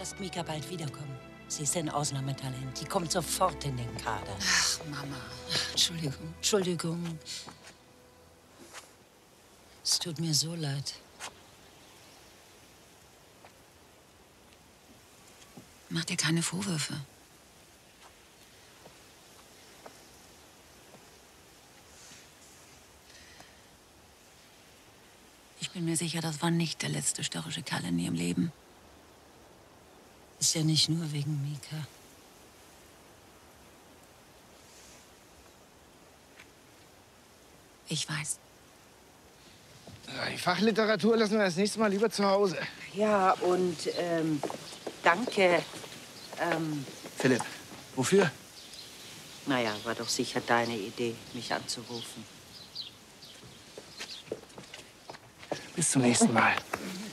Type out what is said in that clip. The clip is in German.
lasst Mika bald wiederkommen. Sie ist ein Ausnahmetalent. Die kommt sofort in den Kader. Ach, Mama. Ach, Entschuldigung, Entschuldigung. Es tut mir so leid. Mach dir keine Vorwürfe. Ich bin mir sicher, das war nicht der letzte störrische Kerl in ihrem Leben. Ist ja nicht nur wegen Mika. Ich weiß. Die Fachliteratur lassen wir das nächste Mal lieber zu Hause. Ja, und danke. Philipp, wofür? Naja, war doch sicher deine Idee, mich anzurufen. Bis zum nächsten Mal.